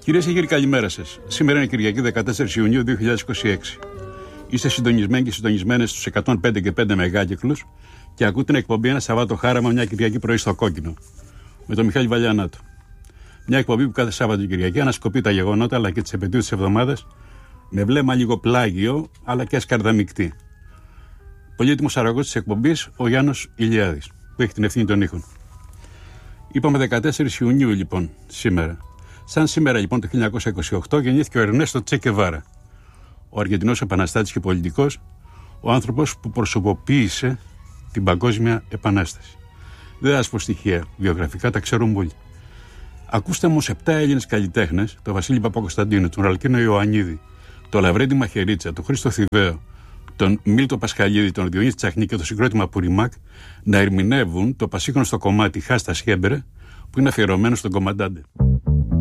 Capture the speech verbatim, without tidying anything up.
Κυρίες και κύριοι, καλημέρα σας. Σήμερα είναι Κυριακή δεκατέσσερις Ιουνίου δύο χιλιάδες είκοσι έξι. Είστε συντονισμένοι και συντονισμένες στους εκατόν πέντε και πέντε μεγάκυκλους και ακούτε την εκπομπή Ένα Σαββάτο Χάραμα, μια Κυριακή πρωί στο Κόκκινο. Με τον Μιχάλη Βαλιανάτο. Μια εκπομπή που κάθε Σάββατο Κυριακή ανασκοπεί τα γεγονότα αλλά και τις επαιτίους της εβδομάδας με βλέμμα λίγο πλάγιο αλλά και ασκαρδαμικτή. Πολύτιμος αραγός της εκπομπής ο Γιάννος Ηλιάδης, που έχει την ευθύνη των ήχων. Είπαμε δεκατέσσερις Ιουνίου λοιπόν σήμερα. Σαν σήμερα λοιπόν το χίλια εννιακόσια είκοσι οκτώ γεννήθηκε ο Ερνέστο Τσε Γκεβάρα, ο Αργεντινός επαναστάτης και πολιτικός, ο άνθρωπος που προσωποποίησε την Παγκόσμια Επανάσταση. Δεν θα σας πω στοιχεία βιογραφικά, τα ξέρουν πολύ. Ακούστε όμως επτά Έλληνες καλλιτέχνες, τον Βασίλη Παπακοσταντίνου, τον Ραλκίνο Ιωαννίδη, τον Λαβρέντη Μαχαιρίτσα, τον Χρήστο Θηβαίο, τον Μίλτο Πασχαλίδη, τον Διονύση Τσαχνή και το συγκρότημα Πουριμάκ να ερμηνεύουν το πασίγνωστο κομμάτι Χάστα Σχέμπερε, που είναι αφιερωμένο στον Κομμαντάντε.